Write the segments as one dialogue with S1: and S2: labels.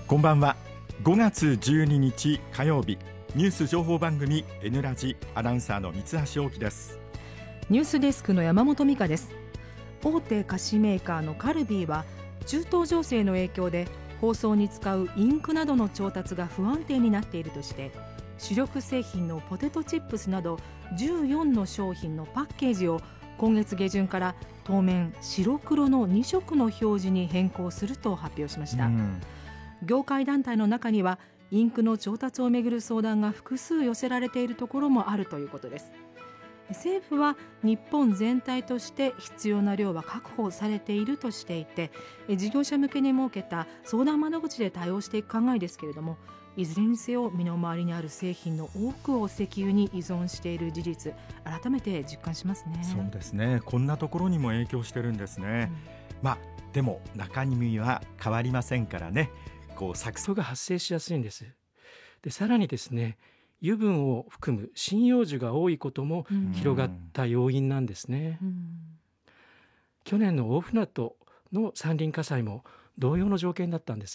S1: こんばんは。5月12日火曜日、ニュース情報番組 N ラジ、アナウンサーの三橋大樹です。
S2: ニュースデスクの山本美香です。大手菓子メーカーのカルビーは中東情勢の影響で包装に使うインクなどの調達が不安定になっているとして、主力製品のポテトチップスなど14の商品のパッケージを今月下旬から当面白黒の2色の表示に変更すると発表しました。業界団体の中にはインクの調達をめぐる相談が複数寄せられているところもあるということです。政府は日本全体として必要な量は確保されているとしていて、事業者向けに設けた相談窓口で対応していく考えですけれども、いずれにせよ身の回りにある製品の多くを石油に依存している事実、改めて実感しますね。
S1: そうですね、こんなところにも影響してるんですね。でも中身は変わりませんからね。
S3: 錯綜が発生しやすいんです。でさらにですね、油分を含む針葉樹が多いことも広がった要因なんですね。去年の大船渡の山林火災も同様の条件だったんです。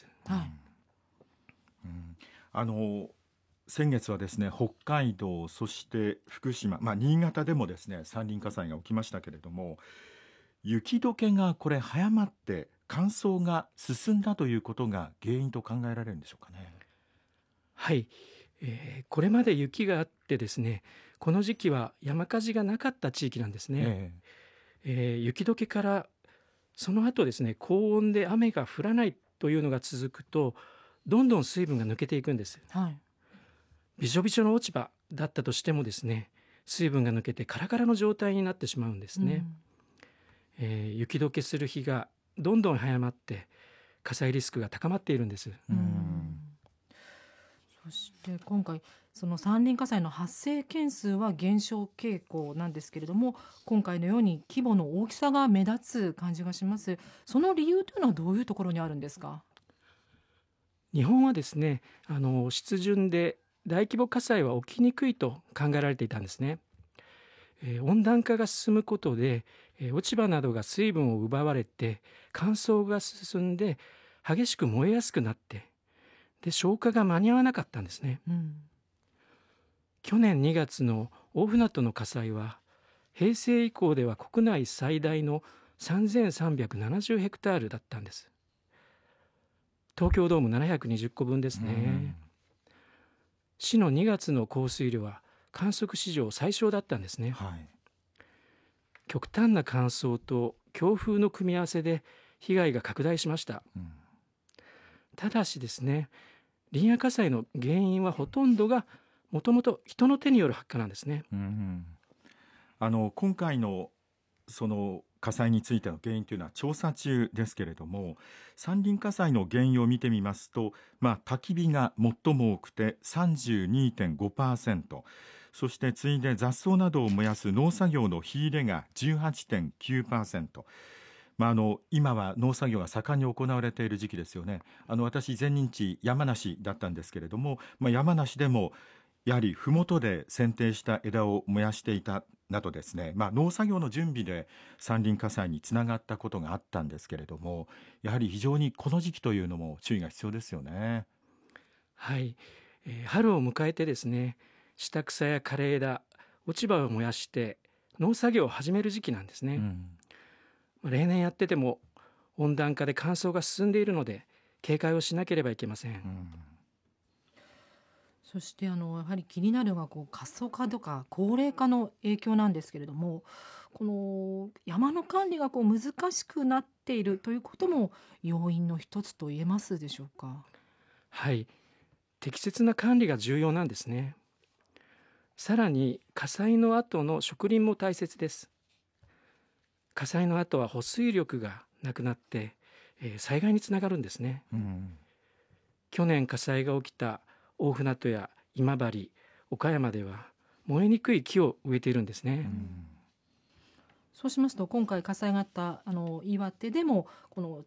S1: 先月はですね、北海道、そして福島、新潟でもですね、山林火災が起きましたけれども、雪解けが早まって乾燥が進んだということが原因と考えられるんでしょうかね。
S3: はい、これまで雪があってですね、この時期は山火事がなかった地域なんですね。雪解けからその後ですね、高温で雨が降らないというのが続くと、どんどん水分が抜けていくんです。びしょびしょの落ち葉だったとしてもですね、水分が抜けてカラカラの状態になってしまうんですね。雪解けする日がどんどん早まって火災リスクが高まっているんです。
S2: そして今回その山林火災の発生件数は減少傾向なんですけれども、今回のように規模の大きさが目立つ感じがします。その理由というのはどういうところにあるんですか？
S3: 日本はですね、湿潤で大規模火災は起きにくいと考えられていたんですね。温暖化が進むことで、落ち葉などが水分を奪われて乾燥が進んで激しく燃えやすくなって、で消火が間に合わなかったんですね。去年2月の大船渡の火災は平成以降では国内最大の3370ヘクタールだったんです。東京ドーム720個分ですね。市の2月の降水量は観測史上最小だったんですね。極端な乾燥と強風の組み合わせで被害が拡大しました。ただしですね、林野火災の原因はほとんどがもともと人の手による発火なんですね。
S1: 今回のその火災についての原因というのは調査中ですけれども、山林火災の原因を見てみますと、焚き火が最も多くて 32.5%、 そして次いで雑草などを燃やす農作業の火入れが 18.9%。今は農作業が盛んに行われている時期ですよね。私前任地山梨だったんですけれども、山梨でもやはり麓で剪定した枝を燃やしていたなどですね、農作業の準備で山林火災につながったことがあったんですけれども、やはり非常にこの時期というのも注意が必要ですよね。
S3: はい、春を迎えてですね、下草や枯れ枝、落ち葉を燃やして農作業を始める時期なんですね。例年やってても温暖化で乾燥が進んでいるので警戒をしなければいけません。
S2: そしてやはり気になるのが過疎化とか高齢化の影響なんですけれども、この山の管理が難しくなっているということも要因の一つと言えますでしょうか？
S3: はい、適切な管理が重要なんですね。さらに火災の後の植林も大切です。火災の後は保水力がなくなって、災害につながるんですね。去年火災が起きた大船渡や今治、岡山では燃えにくい木を植えているんですね。
S2: そうしますと今回火災があった岩手でもこの